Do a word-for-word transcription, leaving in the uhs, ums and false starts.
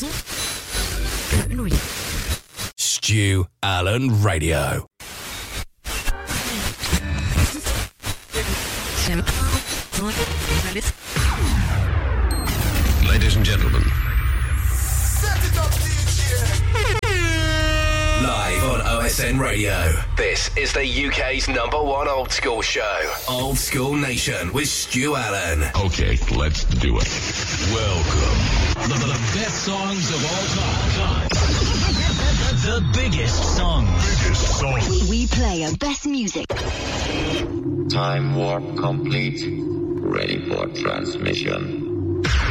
Stu Allen Radio. Ladies and gentlemen. Live on O S N Radio. This is the U K's number one old school show. Old School Nation with Stu Allen. Okay, let's do it. Welcome. The, the best songs of all time. The biggest songs. Biggest songs. We, we play our best music. Time warp complete. Ready for transmission.